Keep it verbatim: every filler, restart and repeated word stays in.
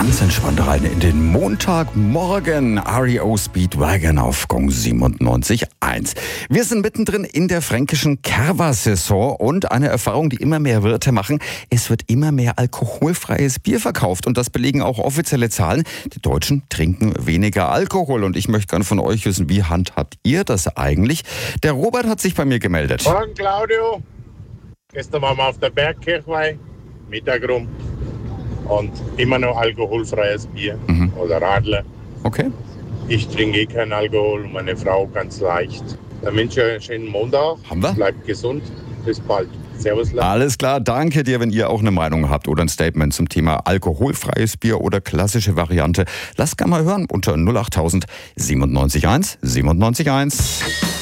ganz entspannt rein in den Montagmorgen. R E O Speedwagon auf Gong siebenundneunzig Komma eins. Wir sind mittendrin in der fränkischen Kerwa-Saison und eine Erfahrung, die immer mehr Wirte machen. Es wird immer mehr alkoholfreies Bier verkauft und das belegen auch offizielle Zahlen. Die Deutschen trinken weniger Alkohol und ich möchte gerne von euch wissen, wie handhabt ihr das eigentlich? Der Robert hat sich bei mir gemeldet. Morgen, Claudio. Gestern waren wir auf der Bergkirchweih, Mittag rum. Und immer noch alkoholfreies Bier mhm. oder Radler. Okay. Ich trinke eh keinen Alkohol, meine Frau ganz leicht. Dann wünsche ich euch einen schönen Montag. Haben wir? Bleibt gesund. Bis bald. Servus. Lang. Alles klar, danke dir, wenn ihr auch eine Meinung habt oder ein Statement zum Thema alkoholfreies Bier oder klassische Variante. Lasst gerne mal hören unter null acht tausend siebenundneunzig Komma eins siebenundneunzig Komma eins.